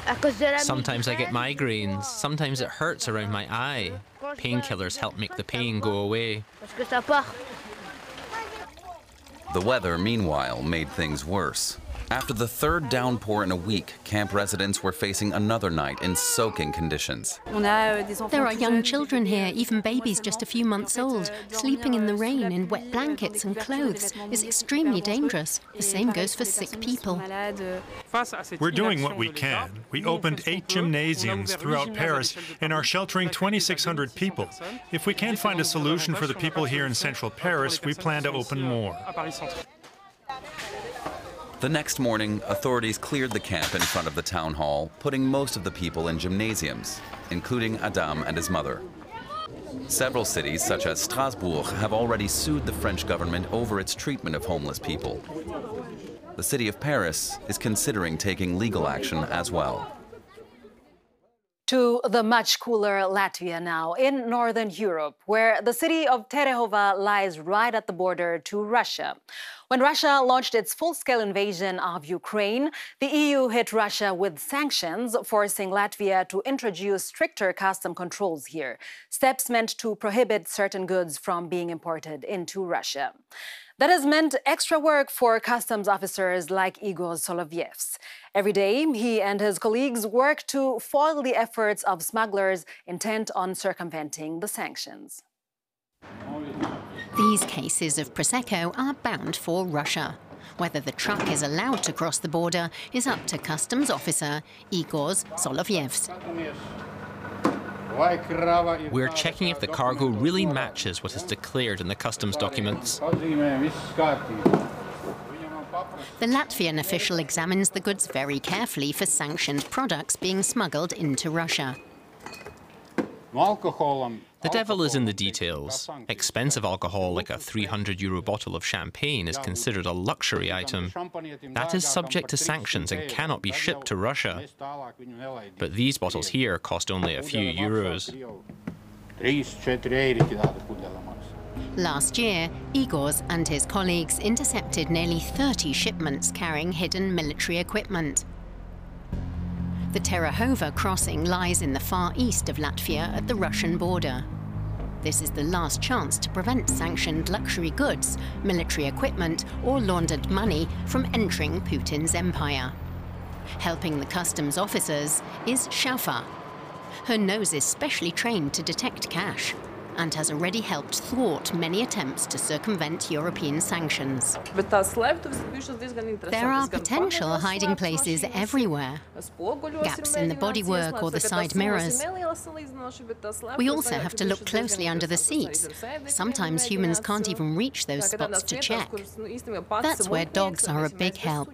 Sometimes I get migraines, sometimes it hurts around my eye. Painkillers help make the pain go away. The weather, meanwhile, made things worse. After the third downpour in a week, camp residents were facing another night in soaking conditions. There are young children here, even babies just a few months old. Sleeping in the rain in wet blankets and clothes is extremely dangerous. The same goes for sick people. We're doing what we can. We opened 8 gymnasiums throughout Paris and are sheltering 2,600 people. If we can't find a solution for the people here in central Paris, we plan to open more. The next morning, authorities cleared the camp in front of the town hall, putting most of the people in gymnasiums, including Adam and his mother. Several cities, such as Strasbourg, have already sued the French government over its treatment of homeless people. The city of Paris is considering taking legal action as well. To the much cooler Latvia now, in northern Europe, where the city of Terehova lies right at the border to Russia. When Russia launched its full-scale invasion of Ukraine, the EU hit Russia with sanctions, forcing Latvia to introduce stricter custom controls here, steps meant to prohibit certain goods from being imported into Russia. That has meant extra work for customs officers like Igor Solovyevs. Every day, he and his colleagues work to foil the efforts of smugglers intent on circumventing the sanctions. These cases of Prosecco are bound for Russia. Whether the truck is allowed to cross the border is up to customs officer Igor Solovyevs. We're checking if the cargo really matches what is declared in the customs documents. The Latvian official examines the goods very carefully for sanctioned products being smuggled into Russia. The devil is in the details. Expensive alcohol, like a €300 bottle of champagne, is considered a luxury item. That is subject to sanctions and cannot be shipped to Russia. But these bottles here cost only a few euros. Last year, Igor's and his colleagues intercepted nearly 30 shipments carrying hidden military equipment. The Terehova crossing lies in the far east of Latvia at the Russian border. This is the last chance to prevent sanctioned luxury goods, military equipment, or laundered money from entering Putin's empire. Helping the customs officers is Shafa. Her nose is specially trained to detect cash and has already helped thwart many attempts to circumvent European sanctions. There are potential hiding places everywhere. Gaps in the bodywork or the side mirrors. We also have to look closely under the seats. Sometimes humans can't even reach those spots to check. That's where dogs are a big help.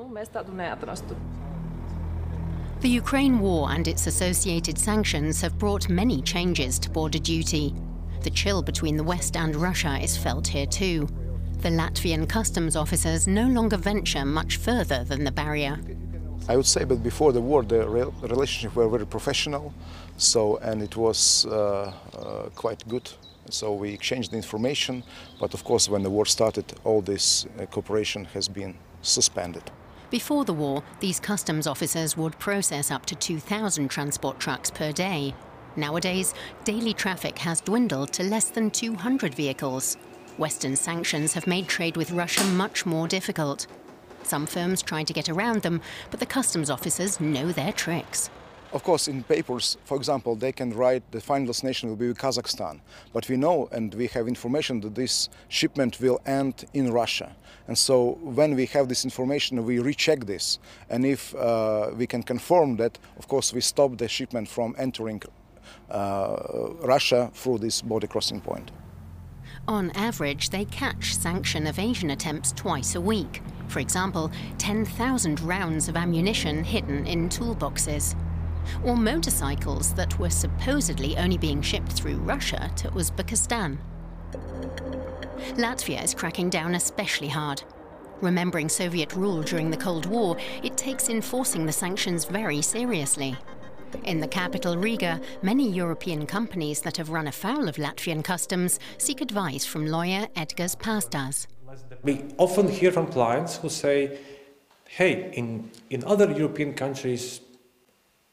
The Ukraine war and its associated sanctions have brought many changes to border duty. The chill between the West and Russia is felt here too. The Latvian customs officers no longer venture much further than the barrier. I would say that before the war, the relationships were very professional, and it was quite good. So we exchanged the information, but of course when the war started, all this cooperation has been suspended. Before the war, these customs officers would process up to 2,000 transport trucks per day. Nowadays, daily traffic has dwindled to less than 200 vehicles. Western sanctions have made trade with Russia much more difficult. Some firms try to get around them, but the customs officers know their tricks. Of course, in papers, for example, they can write the final destination will be Kazakhstan. But we know and we have information that this shipment will end in Russia. And so when we have this information, we recheck this. And if we can confirm that, of course, we stop the shipment from entering Russia through this border crossing point. On average, they catch sanction evasion attempts twice a week. For example, 10,000 rounds of ammunition hidden in toolboxes. Or motorcycles that were supposedly only being shipped through Russia to Uzbekistan. Latvia is cracking down especially hard. Remembering Soviet rule during the Cold War, it takes enforcing the sanctions very seriously. In the capital, Riga, many European companies that have run afoul of Latvian customs seek advice from lawyer Edgars Pastas. We often hear from clients who say, hey, in other European countries,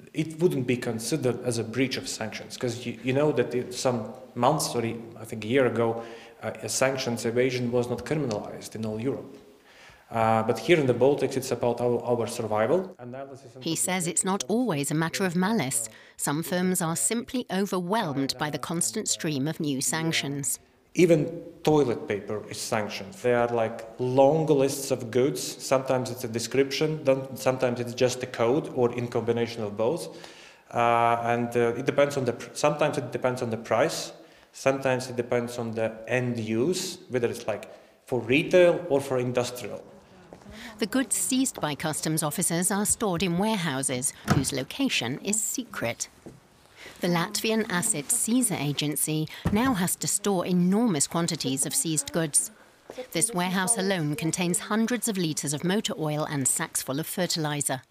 it wouldn't be considered as a breach of sanctions, because you know that some months, or I think a year ago, sanctions evasion was not criminalized in all Europe. But here in the Baltics, it's about our survival. He says it's not always a matter of malice. Some firms are simply overwhelmed by the constant stream of new sanctions. Even toilet paper is sanctioned. There are like long lists of goods. Sometimes it's a description, sometimes it's just a code, or in combination of both. It depends on sometimes it depends on the price. Sometimes it depends on the end use, whether it's like for retail or for industrial. The goods seized by customs officers are stored in warehouses, whose location is secret. The Latvian Asset Seizure Agency now has to store enormous quantities of seized goods. This warehouse alone contains hundreds of litres of motor oil and sacks full of fertilizer.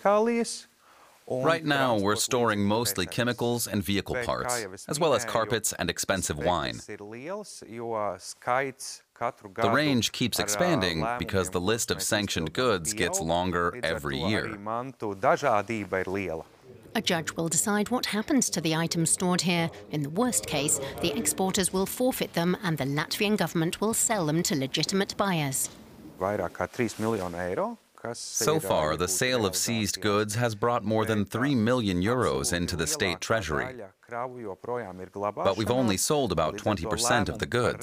Right now, we're storing mostly chemicals and vehicle parts, as well as carpets and expensive wine. The range keeps expanding because the list of sanctioned goods gets longer every year. A judge will decide what happens to the items stored here. In the worst case, the exporters will forfeit them and the Latvian government will sell them to legitimate buyers. So far, the sale of seized goods has brought more than 3 million euros into the state treasury. But we've only sold about 20% of the goods.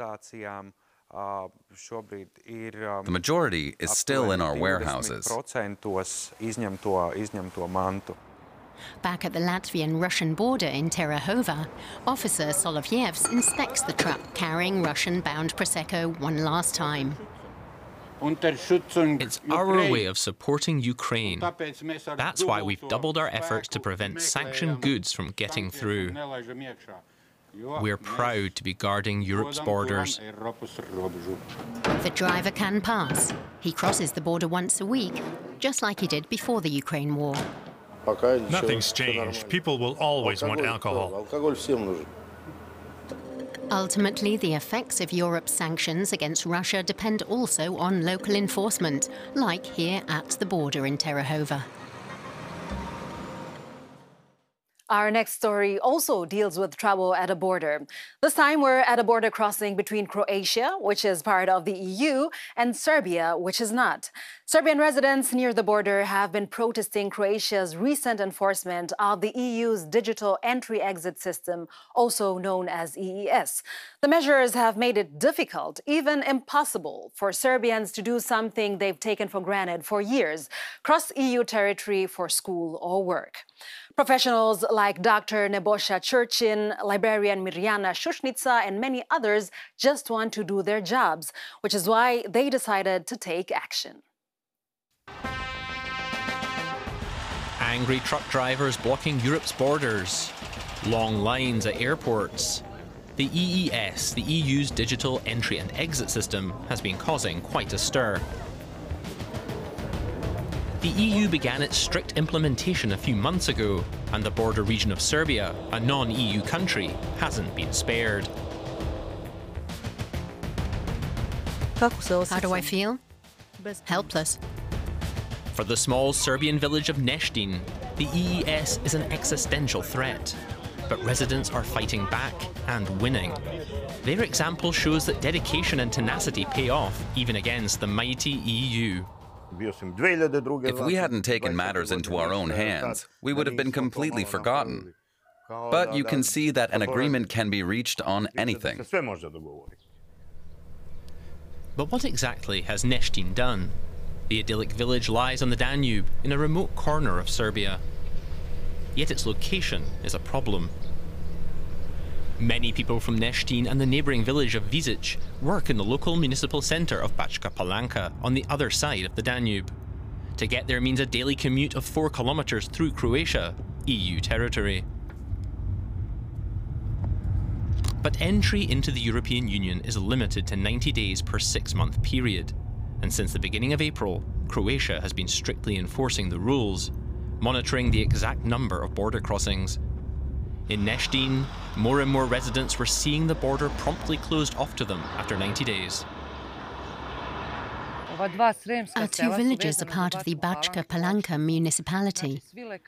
The majority is still in our warehouses. Back at the Latvian-Russian border in Terahova, Officer Solovyevs inspects the truck carrying Russian-bound Prosecco one last time. It's our way of supporting Ukraine. That's why we've doubled our efforts to prevent sanctioned goods from getting through. We're proud to be guarding Europe's borders. The driver can pass. He crosses the border once a week, just like he did before the Ukraine war. Nothing's changed. People will always want alcohol. Ultimately, the effects of Europe's sanctions against Russia depend also on local enforcement, like here at the border in Terahova. Our next story also deals with trouble at a border. This time we're at a border crossing between Croatia, which is part of the EU, and Serbia, which is not. Serbian residents near the border have been protesting Croatia's recent enforcement of the EU's digital entry-exit system, also known as EES. The measures have made it difficult, even impossible, for Serbians to do something they've taken for granted for years, cross EU territory for school or work. Professionals like Dr. Nebojša Churchin, librarian Mirjana Šušnica, and many others just want to do their jobs, which is why they decided to take action. Angry truck drivers blocking Europe's borders. Long lines at airports. The EES, the EU's digital entry and exit system, has been causing quite a stir. The EU began its strict implementation a few months ago, and the border region of Serbia, a non-EU country, hasn't been spared. How do I feel? Helpless. For the small Serbian village of Neštin, the EES is an existential threat. But residents are fighting back and winning. Their example shows that dedication and tenacity pay off, even against the mighty EU. If we hadn't taken matters into our own hands, we would have been completely forgotten. But you can see that an agreement can be reached on anything. But what exactly has Neštin done? The idyllic village lies on the Danube, in a remote corner of Serbia. Yet its location is a problem. Many people from Neštin and the neighbouring village of Vizic work in the local municipal centre of Bačka Palanka on the other side of the Danube. To get there means a daily commute of 4 kilometres through Croatia, EU territory. But entry into the European Union is limited to 90 days per 6-month period. And since the beginning of April, Croatia has been strictly enforcing the rules, monitoring the exact number of border crossings. In Neštin, more and more residents were seeing the border promptly closed off to them after 90 days. Our 2 villages are part of the Bačka Palanka municipality.